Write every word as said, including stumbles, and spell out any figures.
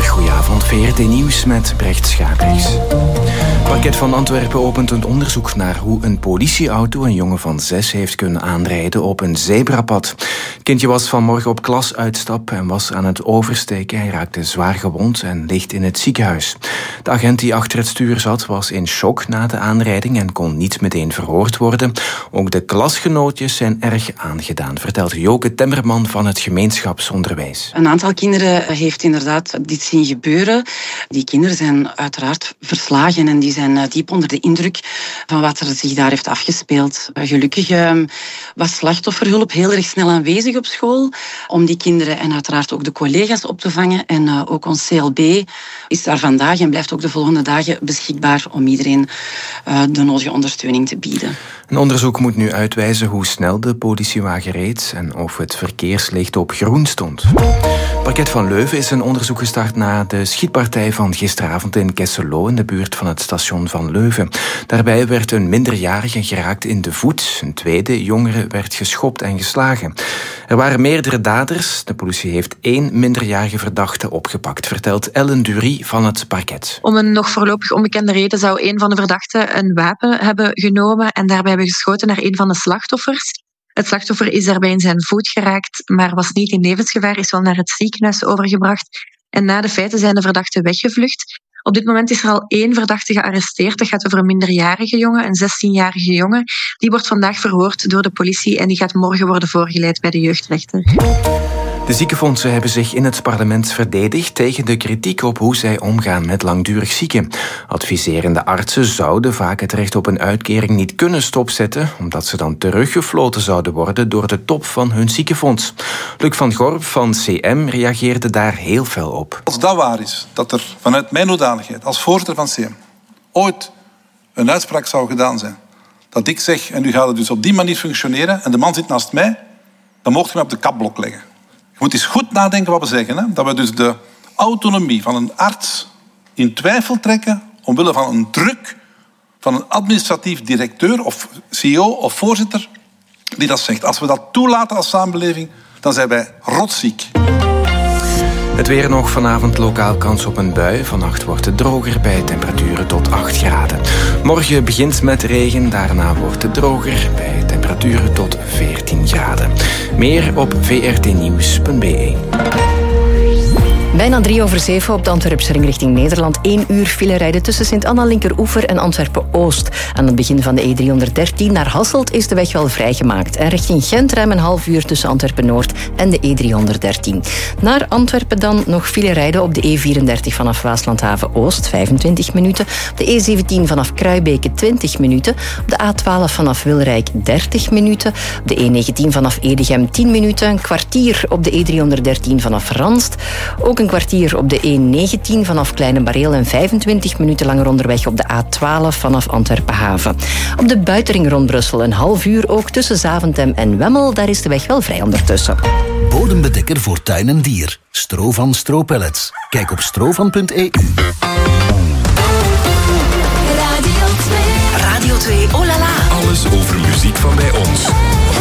Goedenavond, V R T Nieuws met Brecht Schapers. Het parket van Antwerpen opent een onderzoek naar hoe een politieauto een jongen van zes heeft kunnen aanrijden op een zebrapad. Het kindje was vanmorgen op klasuitstap en was aan het oversteken. Hij raakte zwaar gewond en ligt in het ziekenhuis. De agent die achter het stuur zat was in shock na de aanrijding en kon niet meteen verhoord worden. Ook de klasgenootjes zijn erg aangedaan, vertelt Joke Temmerman van het gemeenschapsonderwijs. Een aantal kinderen heeft inderdaad dit zien gebeuren. Die kinderen zijn uiteraard verslagen en die zijn diep onder de indruk van wat er zich daar heeft afgespeeld. Gelukkig was slachtofferhulp heel erg snel aanwezig op school om die kinderen en uiteraard ook de collega's op te vangen. En ook ons C L B is daar vandaag en blijft ook de volgende dagen beschikbaar om iedereen de nodige ondersteuning te bieden. Een onderzoek moet nu uitwijzen hoe snel de politiewagen reed en of het verkeerslicht op groen stond. Het parket van Leuven is een onderzoek gestart na de schietpartij van gisteravond in Kesselo in de buurt van het station van Leuven. Daarbij werd een minderjarige geraakt in de voet. Een tweede jongere werd geschopt en geslagen. Er waren meerdere daders. De politie heeft één minderjarige verdachte opgepakt, vertelt Ellen Dury van het parket. Om een nog voorlopig onbekende reden zou een van de verdachten een wapen hebben genomen en daarbij hebben geschoten naar een van de slachtoffers. Het slachtoffer is daarbij in zijn voet geraakt, maar was niet in levensgevaar, is wel naar het ziekenhuis overgebracht. En na de feiten zijn de verdachten weggevlucht. Op dit moment is er al één verdachte gearresteerd. Dat gaat over een minderjarige jongen, een zestienjarige jongen. Die wordt vandaag verhoord door de politie en die gaat morgen worden voorgeleid bij de jeugdrechter. De ziekenfondsen hebben zich in het parlement verdedigd tegen de kritiek op hoe zij omgaan met langdurig zieken. Adviserende artsen zouden vaak het recht op een uitkering niet kunnen stopzetten, omdat ze dan teruggefloten zouden worden door de top van hun ziekenfonds. Luc van Gorp van C M reageerde daar heel fel op. Als dat waar is, dat er vanuit mijn hoedanigheid als voorzitter van C M ooit een uitspraak zou gedaan zijn, dat ik zeg, en nu gaat het dus op die manier functioneren, en de man zit naast mij, dan mocht je me op de kapblok leggen. Je moet eens goed nadenken wat we zeggen. Hè? Dat we dus de autonomie van een arts in twijfel trekken omwille van een druk van een administratief directeur of C E O of voorzitter die dat zegt. Als we dat toelaten als samenleving, dan zijn wij rotziek. Het weer nog, vanavond lokaal kans op een bui. Vannacht wordt het droger bij temperaturen tot acht graden. Morgen begint met regen, daarna wordt het droger bij temperaturen tot veertien graden. Meer op v r t nieuws punt b e. Bijna drie over zeven op de Antwerpse ring richting Nederland. Eén uur file rijden tussen Sint-Anna Linkeroever en Antwerpen-Oost. Aan het begin van de E driehonderddertien naar Hasselt is de weg wel vrijgemaakt. En richting Gent ruim een half uur tussen Antwerpen-Noord en de E driehonderddertien. Naar Antwerpen dan nog file rijden op de E vierendertig vanaf Waaslandhaven-Oost, vijfentwintig minuten. Op de E zeventien vanaf Kruibeke, twintig minuten. Op de A twaalf vanaf Wilrijk, dertig minuten. Op de E negentien vanaf Edegem, tien minuten. Een kwartier op de E driehonderddertien vanaf Ranst. Ook een kwartier op de E negentien vanaf Kleine Bareel en vijfentwintig minuten langer onderweg op de A twaalf vanaf Antwerpen-Haven. Op de buitenring rond Brussel een half uur ook tussen Zaventem en Wemmel. Daar is de weg wel vrij ondertussen. Bodembedekker voor tuin en dier. Strovan Stropellets. Kijk op strovan punt e u. Radio twee. Radio twee, oh la la. Alles over muziek van bij ons.